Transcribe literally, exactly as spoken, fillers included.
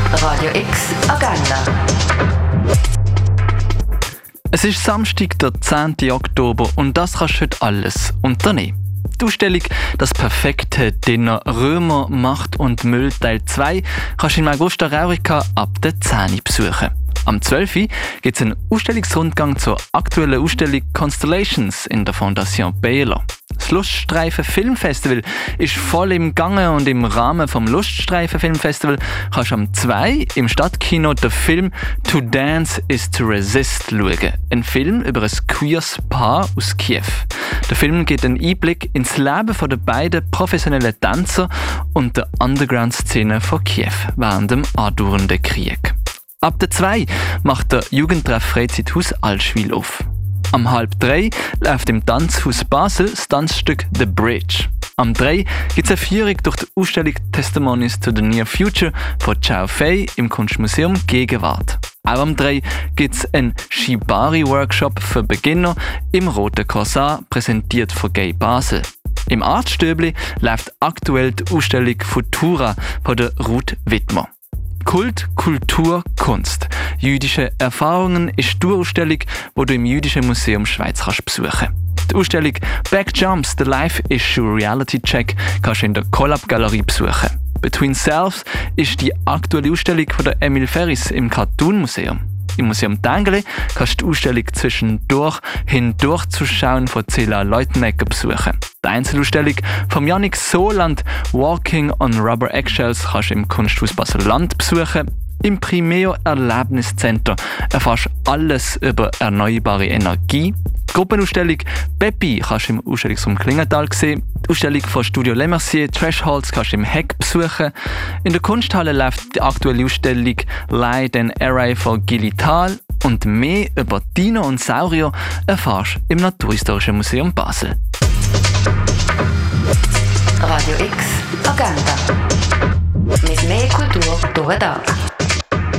Radio X Agenda. Es ist Samstag, der zehnten Oktober und das kannst du heute alles unternehmen. Die Ausstellung «Das perfekte Dinner Römer, Macht und Müll Teil zwei» kannst du in Augusta Raurica ab der zehn Uhr besuchen. Am zwölf Uhr gibt es einen Ausstellungsrundgang zur aktuellen Ausstellung «Constellations» in der Fondation Baylor. Das Luststreifen Filmfestival ist voll im Gange und im Rahmen vom Luststreifen Filmfestival kannst du am zwei im Stadtkino den Film «To Dance is to Resist» schauen. Ein Film über ein queeres Paar aus Kiew. Der Film gibt einen Einblick ins Leben der beiden professionellen Tänzer und der Underground-Szene von Kiew während dem andauernden Krieg. Ab der zwei macht der Jugendtreff Freizeithaus Allschwil auf. Am halb drei läuft im Tanzhaus Basel das Tanzstück «The Bridge». Am drei gibt es eine Führung durch die Ausstellung «Testimonies to the Near Future» von Chao Fei im Kunstmuseum Gegenwart. Auch am drei gibt es einen Shibari-Workshop für Beginner im Roten Korsar, präsentiert von Gay Basel. Im Artstöbli läuft aktuell die Ausstellung «Futura» von der Ruth Wittmer. Kult, Kultur, Kunst. Jüdische Erfahrungen ist die Tourausstellung, die du im Jüdischen Museum Schweiz kannst besuchen. Die Ausstellung Backjumps, The Life Issue Reality Check kannst du in der Collab-Galerie besuchen. Between Selves ist die aktuelle Ausstellung von der Emil Ferris im Cartoon Museum. Im Museum Tengeli kannst du die Ausstellung «Zwischendurch hindurchzuschauen» von Cilla Leutenegger besuchen. Die Einzelausstellung von Yannick Soland «Walking on Rubber Eggshells» kannst du im Kunsthaus Basel-Land besuchen. Im Primeo Erlebniscenter erfährst du alles über erneuerbare Energie. Die Gruppenausstellung «Peppi» kannst du im Ausstellungsraum Klingenthal sehen. Die Ausstellung von Studio Le Mercier «Trashholz» kannst du im Heck besuchen. In der Kunsthalle läuft die aktuelle Ausstellung «Light and Array» von Gilly Thal. Und mehr über Dino und Saurier erfährst du im Naturhistorischen Museum Basel. Radio X Agenda. Mit mehr Kultur durch den Tag.